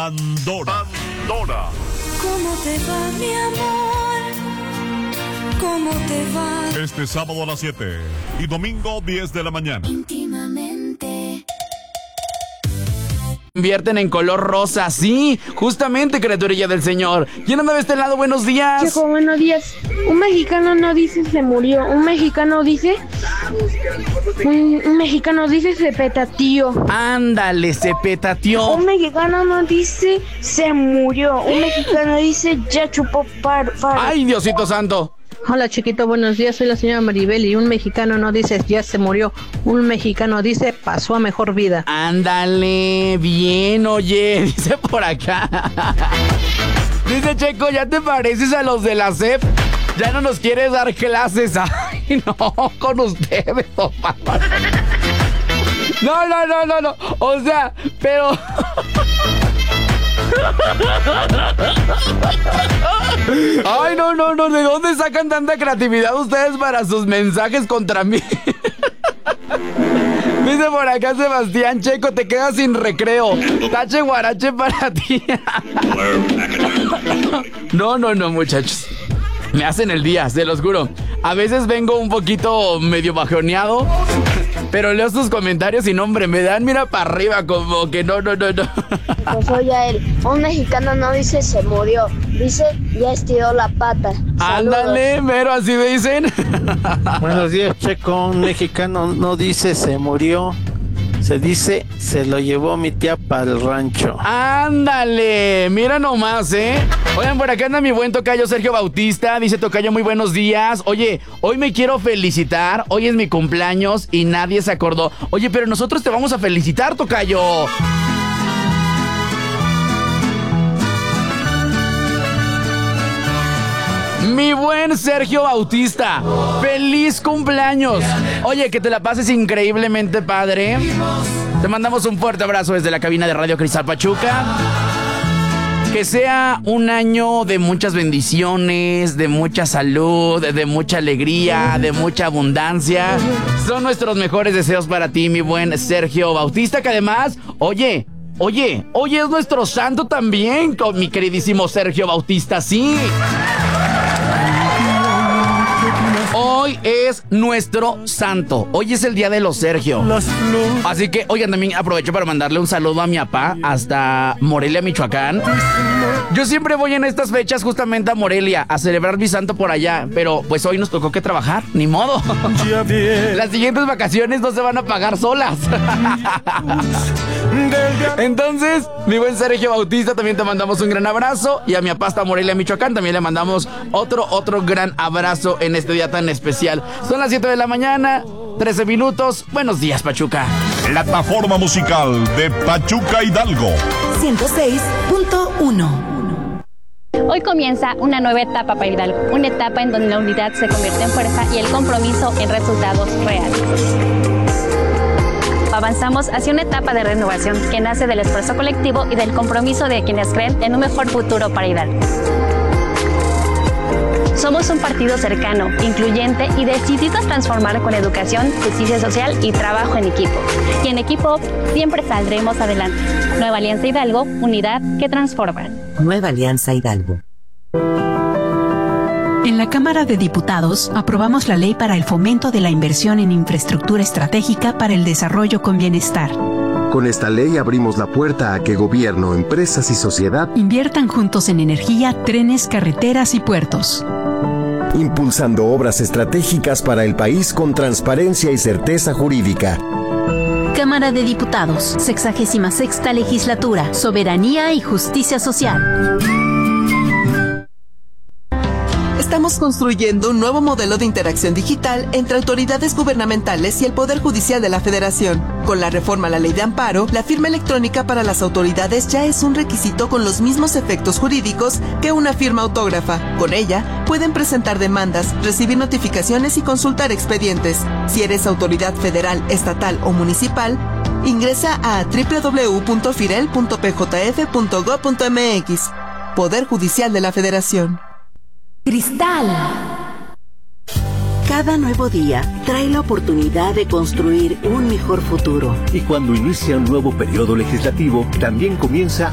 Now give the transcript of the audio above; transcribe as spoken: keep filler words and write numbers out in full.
Pandora. Pandora. ¿Cómo te va, mi amor? ¿Cómo te va? Este sábado a las siete y domingo diez de la mañana. Íntimamente. Invierten en color rosa, sí, justamente, criaturilla del Señor. ¿Quién anda de este lado? Buenos días. Chico, buenos días. Un mexicano no dice se murió, un mexicano dice... Un, un mexicano dice se petateó. Ándale, se petateó. Un mexicano no dice se murió, un mexicano dice ya chupó paro. paro. Ay, Diosito santo. Hola chiquito, buenos días, soy la señora Maribel y un mexicano no dice ya se murió, un mexicano dice pasó a mejor vida. Ándale, bien, oye, dice por acá. Dice Checo, ¿ya te pareces a los de la S E P? Ya no nos quieres dar clases. Ay, no, con ustedes, papá. No, no, no, no, no, o sea, pero... Ay, no, no, no, ¿de dónde sacan tanta creatividad ustedes para sus mensajes contra mí? Dice por acá Sebastián, Checo, te quedas sin recreo. Tache guarache para ti. No, no, no, muchachos. Me hacen el día, se los juro. A veces vengo un poquito medio bajoneado, pero leo sus comentarios y no, hombre, me dan mira para arriba como que no, no, no, no. Pues oye, él, un mexicano no dice se murió, dice ya estiró la pata. Ándale, mero, así me dicen. Buenos días, Checo. Un mexicano no dice se murió, se dice se lo llevó mi tía para el rancho. Ándale, mira nomás, ¿eh? Oigan, por acá anda mi buen tocayo Sergio Bautista. Dice tocayo, muy buenos días. Oye, hoy me quiero felicitar. Hoy es mi cumpleaños y nadie se acordó. Oye, pero nosotros te vamos a felicitar, tocayo. Mi buen Sergio Bautista, feliz cumpleaños. Oye, que te la pases increíblemente padre. Te mandamos un fuerte abrazo desde la cabina de Radio Cristal Pachuca. Que sea un año de muchas bendiciones, de mucha salud, de mucha alegría, de mucha abundancia. Son nuestros mejores deseos para ti, mi buen Sergio Bautista, que además, oye, oye, oye, es nuestro santo también, con mi queridísimo Sergio Bautista, sí. Hoy es nuestro santo. Hoy es el día de los Sergio. Así que, oigan, también aprovecho para mandarle un saludo a mi papá hasta Morelia, Michoacán. Yo siempre voy en estas fechas justamente a Morelia a celebrar mi santo por allá, pero pues hoy nos tocó que trabajar, ni modo. Las siguientes vacaciones no se van a pagar solas. Entonces, mi buen Sergio Bautista, también te mandamos un gran abrazo. Y a mi papá hasta Morelia, Michoacán, también le mandamos otro, otro gran abrazo en este día tan especial. Son las siete de la mañana, trece minutos. Buenos días, Pachuca. Plataforma musical de Pachuca Hidalgo. ciento seis punto uno. Hoy comienza una nueva etapa para Hidalgo, una etapa en donde la unidad se convierte en fuerza y el compromiso en resultados reales. Avanzamos hacia una etapa de renovación que nace del esfuerzo colectivo y del compromiso de quienes creen en un mejor futuro para Hidalgo. Somos un partido cercano, incluyente y decidido a transformar con educación, justicia social y trabajo en equipo. Y en equipo siempre saldremos adelante. Nueva Alianza Hidalgo, unidad que transforma. Nueva Alianza Hidalgo. En la Cámara de Diputados aprobamos la ley para el fomento de la inversión en infraestructura estratégica para el desarrollo con bienestar. Con esta ley abrimos la puerta a que gobierno, empresas y sociedad inviertan juntos en energía, trenes, carreteras y puertos. Impulsando obras estratégicas para el país con transparencia y certeza jurídica. Cámara de Diputados, sexagésima sexta legislatura, soberanía y justicia social. Estamos construyendo un nuevo modelo de interacción digital entre autoridades gubernamentales y el Poder Judicial de la Federación. Con la reforma a la Ley de Amparo, la firma electrónica para las autoridades ya es un requisito con los mismos efectos jurídicos que una firma autógrafa. Con ella, pueden presentar demandas, recibir notificaciones y consultar expedientes. Si eres autoridad federal, estatal o municipal, ingresa a doble u doble u doble u punto firel punto p j f punto gob punto m x. Poder Judicial de la Federación. Cristal. Cada nuevo día trae la oportunidad de construir un mejor futuro. Y cuando inicia un nuevo periodo legislativo, también comienza